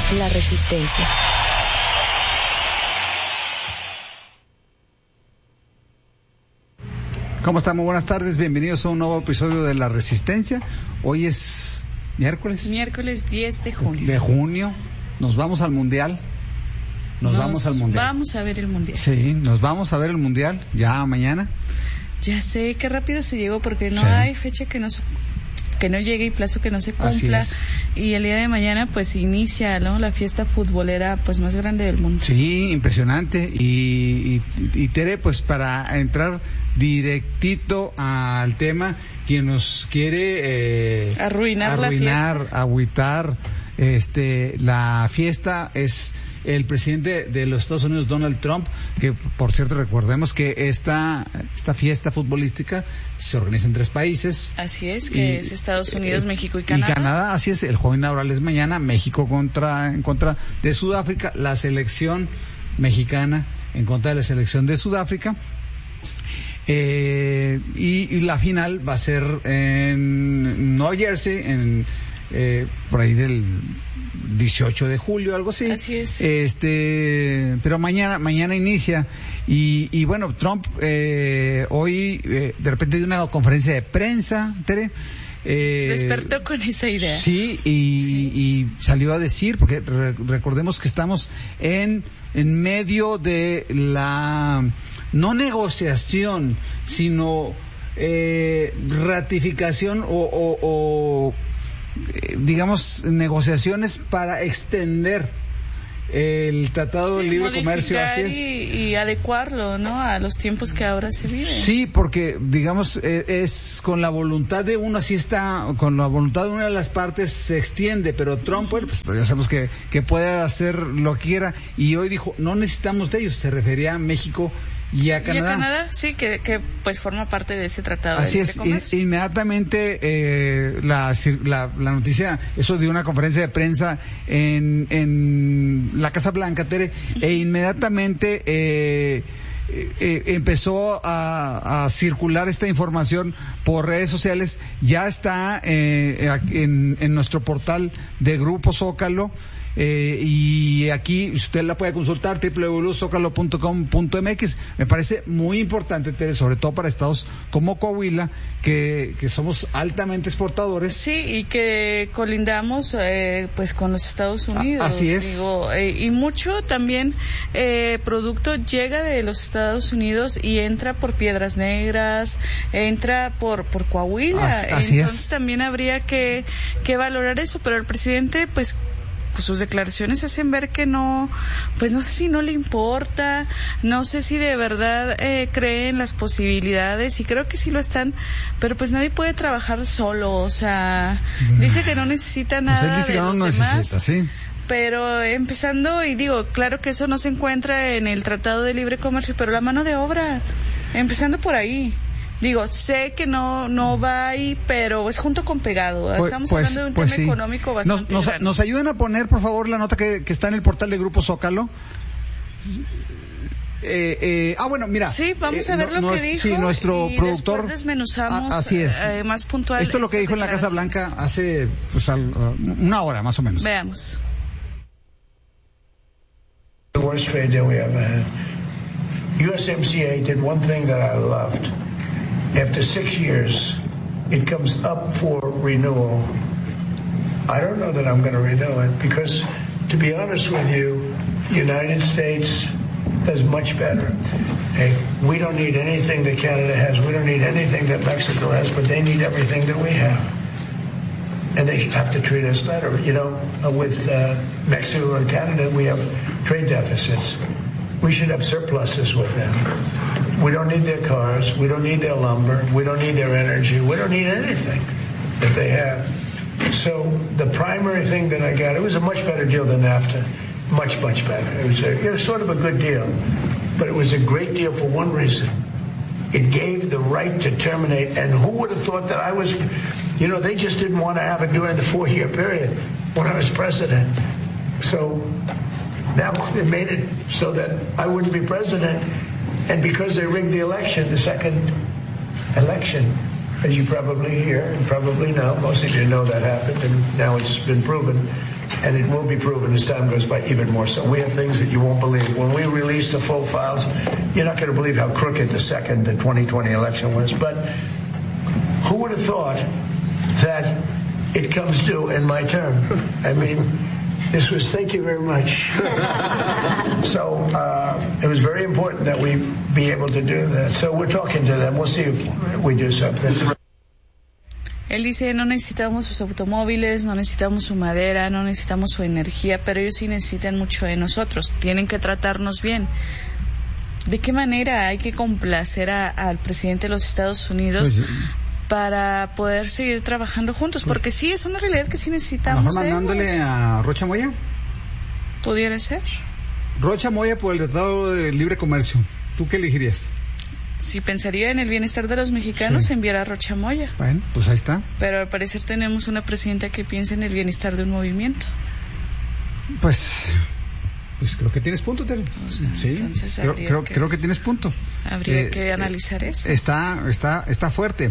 La Resistencia. ¿Cómo están? Muy buenas tardes, bienvenidos a un nuevo episodio de La Resistencia. Hoy es miércoles 10 de junio. De junio, nos vamos al Mundial. Vamos a ver el Mundial. Sí, nos vamos a ver el Mundial ya mañana. Ya sé, qué rápido se llegó porque no hay fecha que no llegue y plazo que no se cumpla. Y el día de mañana pues inicia, ¿no?, la fiesta futbolera pues más grande del mundo. Sí, impresionante. Y Tere, pues para entrar directito al tema, quien nos quiere arruinar, agüitar la fiesta es el presidente de los Estados Unidos, Donald Trump, que por cierto recordemos que esta fiesta futbolística se organiza en 3 países. Así es, que es Estados Unidos, México y Canadá. Así es, el juego inaugural es mañana, México en contra de Sudáfrica, la selección mexicana en contra de la selección de Sudáfrica. Y la final va a ser en Nueva Jersey, por ahí del 18 de julio, algo así. Así es. Pero mañana inicia y bueno, Trump hoy de repente dio una conferencia de prensa, Tere. Despertó con esa idea. Sí, y salió a decir, porque recordemos que estamos en medio de la no negociación, sino ratificación o digamos negociaciones para extender el Tratado de Libre Comercio, así es, y adecuarlo, ¿no?, a los tiempos que ahora se viven. Sí, porque digamos es con la voluntad de uno, así está, con la voluntad de una de las partes se extiende, pero Trump, pues ya sabemos que puede hacer lo que quiera, y hoy dijo no necesitamos de ellos, se refería a México y a Canadá. Y a Canadá, sí, que pues forma parte de ese tratado. Así de es, comercio. Inmediatamente la noticia, eso de una conferencia de prensa en la Casa Blanca, Tere, e inmediatamente empezó a circular esta información por redes sociales. Ya está en nuestro portal de Grupo Zócalo. Y aquí usted la puede consultar, www.zocalo.com.mx. Me parece muy importante, Tere, sobre todo para estados como Coahuila, que somos altamente exportadores. Sí, y que colindamos pues con los Estados Unidos. Así es. Y mucho también producto llega de los Estados Unidos y entra por Piedras Negras, entra por Coahuila. Entonces también habría que valorar eso, pero el presidente pues sus declaraciones hacen ver que no sé si no le importa, no sé si de verdad cree en las posibilidades, y creo que sí lo están, pero pues nadie puede trabajar solo, o sea, dice que no necesita nada pues él dice de que no los demás, necesita, sí. Pero empezando, y digo, claro que eso no se encuentra en el Tratado de Libre Comercio, pero la mano de obra, empezando por ahí. Digo, sé que no va ahí, pero es junto con pegado. Estamos hablando de un tema económico bastante grande. ¿Nos ayudan a poner, por favor, la nota que está en el portal de Grupo Zócalo? Bueno, mira. Sí, vamos a ver lo que dijo. Sí, nuestro productor. Después desmenuzamos así es. Más puntual. Esto es lo que dijo en la Casa Blanca hace una hora, más o menos. Veamos. The worst trade deal we ever had. USMCA did one thing that I loved. After 6 years, it comes up for renewal. I don't know that I'm going to renew it because, to be honest with you, the United States does much better. Hey, we don't need anything that Canada has. We don't need anything that Mexico has, but they need everything that we have. And they have to treat us better. You know, with Mexico and Canada, we have trade deficits. We should have surpluses with them. We don't need their cars. We don't need their lumber. We don't need their energy. We don't need anything that they have. So the primary thing that I got, it was a much better deal than NAFTA. Much, much better. It was sort of a good deal. But it was a great deal for one reason. It gave the right to terminate. And who would have thought that I was, they just didn't want to have it during the 4-year period when I was president. So now they made it so that I wouldn't be president. And because they rigged the election, the second election, as you probably hear and probably know, most of you know that happened, and now it's been proven. and it will be proven as time goes by even more so. We have things that you won't believe. When we release the full files, you're not going to believe how crooked the second 2020 election was. But who would have thought that it comes due in my term? I mean, this was, thank you very much. So it was very important that we be able to do that. So we're talking to them. We'll see if we do something. Él dice, no necesitamos sus automóviles, no necesitamos su madera, no necesitamos su energía, pero ellos sí necesitan mucho de nosotros. Tienen que tratarnos bien. ¿De qué manera hay que complacer al presidente de los Estados Unidos para poder seguir trabajando juntos? Porque sí, es una realidad que sí necesitamos. ¿A lo mejor mandándole a Rocha Moya? ¿Pudiera ser? Rocha Moya por el Tratado de Libre Comercio. ¿Tú qué elegirías? Si pensaría en el bienestar de los mexicanos, enviará a Rocha Moya. Bueno, pues ahí está. Pero al parecer tenemos una presidenta que piensa en el bienestar de un movimiento. Pues creo que tienes punto, Tere. O sea, sí, creo que tienes punto. Habría que analizar eso. Está fuerte.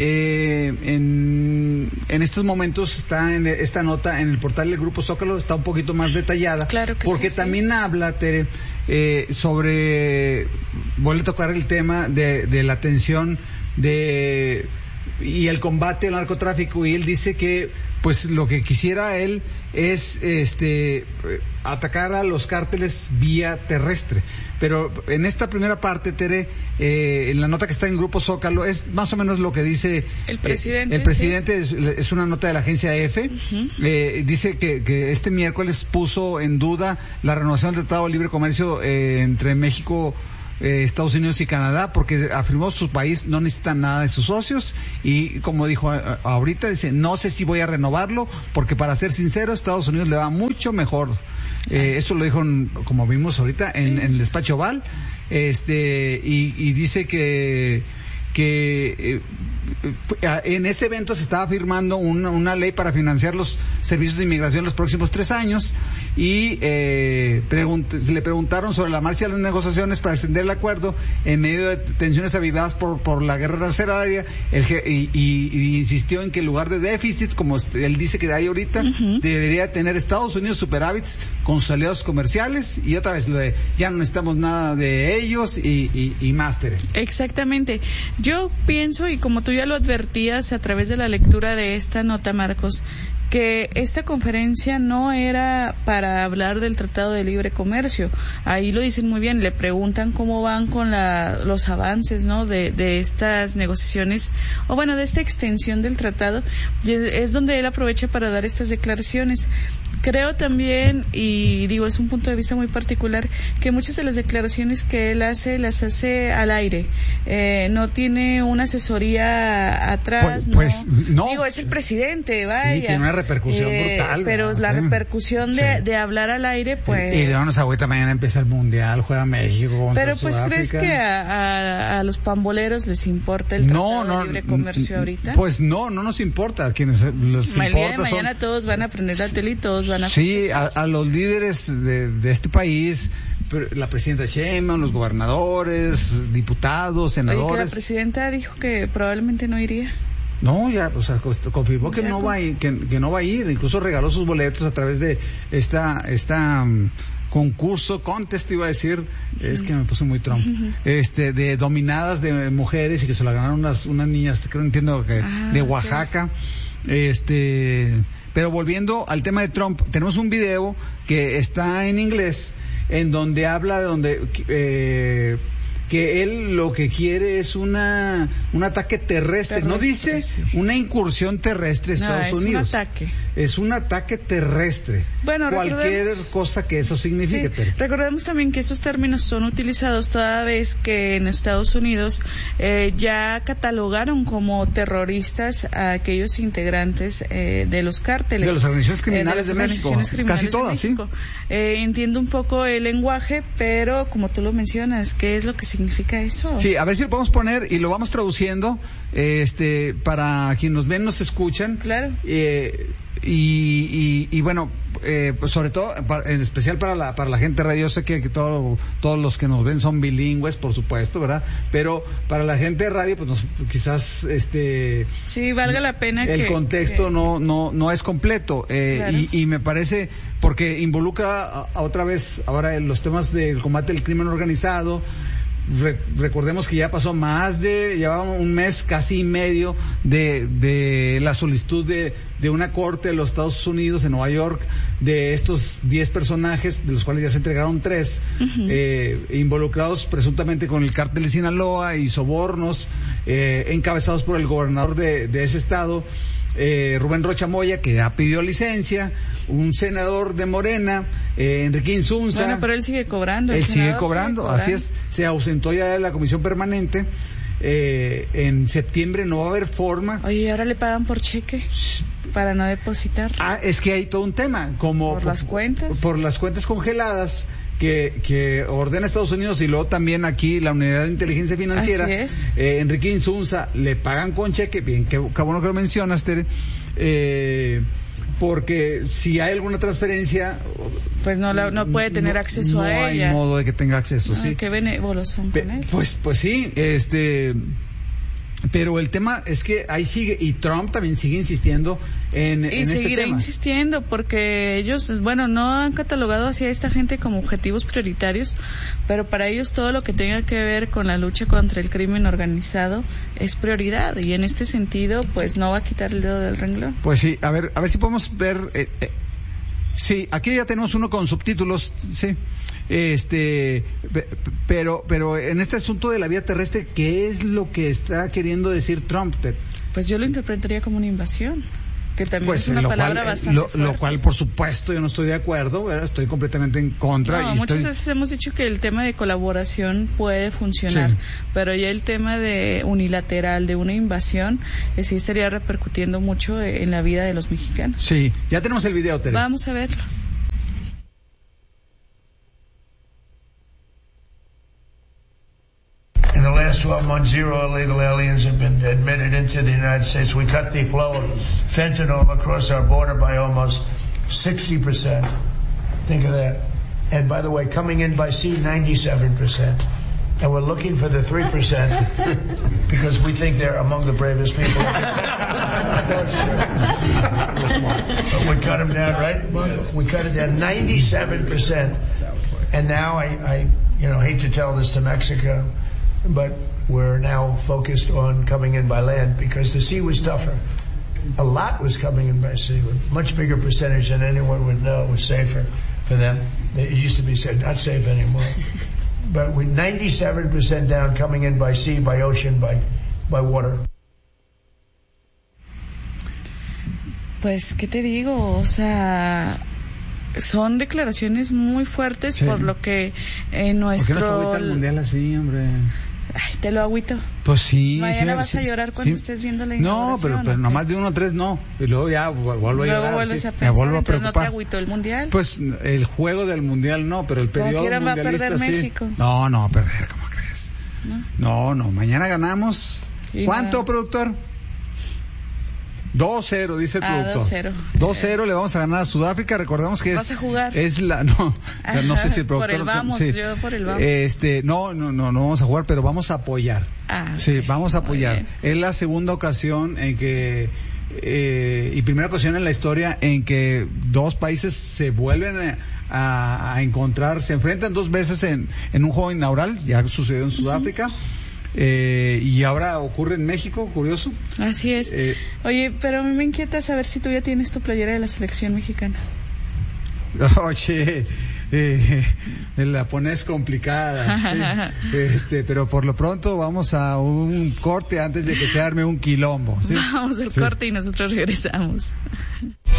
En estos momentos está en esta nota en el portal del Grupo Zócalo, está un poquito más detallada. Claro que porque también habla, Tere, sobre, vuelve a tocar el tema de la atención y el combate al narcotráfico, y él dice que pues lo que quisiera él es atacar a los cárteles vía terrestre. Pero en esta primera parte, Tere, en la nota que está en Grupo Zócalo, es más o menos lo que dice el presidente. El presidente es una nota de la agencia EFE. Dice que este miércoles puso en duda la renovación del Tratado de Libre Comercio entre México, Estados Unidos y Canadá, porque afirmó su país no necesita nada de sus socios, y como dijo ahorita, dice, no sé si voy a renovarlo, porque para ser sincero, Estados Unidos le va mucho mejor. Eso lo dijo, como vimos ahorita, en el despacho Oval, y dice que en ese evento se estaba firmando una ley para financiar los servicios de inmigración los próximos 3 años, y le preguntaron sobre la marcha de las negociaciones para extender el acuerdo en medio de tensiones avivadas por la guerra arancelaria, y insistió en que en lugar de déficits, como él dice que hay ahorita, debería tener Estados Unidos superávits con sus aliados comerciales, y otra vez lo de ya no necesitamos nada de ellos y más, Tere. Exactamente. Yo pienso, y como tú ya lo advertías a través de la lectura de esta nota, Marcos, que esta conferencia no era para hablar del Tratado de Libre Comercio. Ahí lo dicen muy bien, le preguntan cómo van con los avances, ¿no?, de estas negociaciones, o bueno, de esta extensión del tratado. Es donde él aprovecha para dar estas declaraciones. Creo también, y digo, es un punto de vista muy particular, que muchas de las declaraciones que él hace, las hace al aire. No tiene una asesoría atrás, pues, no. Digo, es el presidente, vaya. Sí, tiene una repercusión brutal. Pero la repercusión de hablar al aire, pues... Y de vamos ahorita mañana empieza el Mundial, juega México contra Pero pues, Sudáfrica. ¿crees que a los pamboleros les importa el Tratado de Libre Comercio ahorita? Pues no nos importa. A quienes les importa, el día de mañana todos van a prender la tele y todos van a... Sí, a los líderes de este país, la presidenta Sheinbaum, los gobernadores, diputados, senadores. Oye, que la presidenta dijo que probablemente no iría. No, ya, o sea, confirmó que no va a ir, incluso regaló sus boletos a través de esta contest, iba a decir, es que me puse muy Trump, de dominadas de mujeres, y que se la ganaron unas niñas, entiendo que de Oaxaca. Pero volviendo al tema de Trump, tenemos un video que está en inglés, en donde habla que él lo que quiere es un ataque terrestre. No dice una incursión terrestre a Estados Unidos. Es un ataque terrestre. Bueno, cualquier cosa que eso signifique. Sí, recordemos también que estos términos son utilizados toda vez que en Estados Unidos ya catalogaron como terroristas a aquellos integrantes de los cárteles. De las organizaciones criminales de México. Casi todas, sí. Entiendo un poco el lenguaje, pero como tú lo mencionas, ¿qué es lo que significa eso? Sí, a ver si lo podemos poner y lo vamos traduciendo para quienes nos ven, nos escuchan. Claro. Y bueno, pues sobre todo, en especial para la gente radio, yo sé que todos los que nos ven son bilingües, por supuesto, ¿verdad? Pero para la gente de radio, pues quizás sí, valga la pena el contexto no es completo, claro. y me parece, porque involucra otra vez ahora en los temas del combate del crimen organizado. Recordemos que ya pasó llevaba un mes casi y medio de la solicitud de una corte de los Estados Unidos en Nueva York de estos 10 personajes, de los cuales ya se entregaron 3, involucrados presuntamente con el cártel de Sinaloa y sobornos, encabezados por el gobernador de ese estado, Rubén Rocha Moya, que ha pedido licencia, un senador de Morena, Enrique Insunza. Bueno, pero él sigue cobrando. Él sigue cobrando, así es. Se ausentó ya de la comisión permanente. En septiembre no va a haber forma. Oye, ¿y ahora le pagan por cheque para no depositar? Es que hay todo un tema, como por las cuentas. Por las cuentas congeladas que ordena Estados Unidos, y luego también aquí la Unidad de Inteligencia Financiera. Así es. Enrique Insunza le pagan con cheque, bien, qué bueno que lo mencionas, Tere, porque si hay alguna transferencia, pues no puede tener acceso a ella. No hay modo de que tenga acceso, sí. Qué benévolos son con él. Pues sí, pero el tema es que ahí sigue, y Trump también sigue insistiendo en este tema. Y seguirá insistiendo, porque ellos, bueno, no han catalogado hacia esta gente como objetivos prioritarios, pero para ellos todo lo que tenga que ver con la lucha contra el crimen organizado es prioridad, y en este sentido, pues no va a quitar el dedo del renglón. Pues sí, a ver si podemos ver. Sí, aquí ya tenemos uno con subtítulos, sí. Pero en este asunto de la vía terrestre, ¿qué es lo que está queriendo decir Trump? Pues yo lo interpretaría como una invasión, que también es una palabra bastante fuerte. Lo cual, por supuesto, yo no estoy de acuerdo, ¿verdad? Estoy completamente en contra. Muchas veces hemos dicho que el tema de colaboración puede funcionar, sí, pero ya el tema de unilateral, de una invasión, sí estaría repercutiendo mucho en la vida de los mexicanos. Sí, ya tenemos el video, Tere. Vamos a verlo. In the last 12 months, 0 illegal aliens have been admitted into the United States. We cut the flow of fentanyl across our border by almost 60%. Think of that. And by the way, coming in by sea, 97%. And we're looking for the 3% because we think they're among the bravest people. But we cut them down, right? Yes. We cut it down 97%. And now I hate to tell this to Mexico, but we're now focused on coming in by land because the sea was tougher. A lot was coming in by sea, with much bigger percentage than anyone would know was safer for them. It used to be said not safe anymore. But we're 97% down coming in by sea, by ocean, by water. Pues, ¿qué te digo? O sea, son declaraciones muy fuertes, sí, por lo que nuestro... ¿Por qué no se agüita el mundial así, hombre? Ay, te lo agüito. Pues sí. Mañana vas a llorar cuando estés viendo la inauguración. No, pero nomás de 1-3 no. Y luego ya vuelvo a llorar. Luego vuelves a pensar, me vuelvo a preocupar. ¿No te agüitó el mundial? Pues el juego del mundial no, pero el periodo mundialista va a perder sí. México. No, va a perder, ¿cómo crees? No, mañana ganamos. ¿Cuánto, productor? 2-0, dice el productor. 2-0 le vamos a ganar a Sudáfrica. Recordemos que ¿vas a jugar? No sé si el productor... Por el vamos, sí. Yo por el vamos. No vamos a jugar, pero vamos a apoyar. Sí, vamos a apoyar. Es la segunda ocasión en que... y primera ocasión en la historia en que dos países se vuelven a encontrar, se enfrentan 2 veces en un juego inaugural. Ya sucedió en Sudáfrica. Y ahora ocurre en México, curioso. Así es. Oye, pero a mí me inquieta saber si tú ya tienes tu playera de la selección mexicana. Oye, me la pones complicada. ¿Sí? Pero por lo pronto vamos a un corte antes de que se arme un quilombo. ¿Sí? Vamos al corte y nosotros regresamos.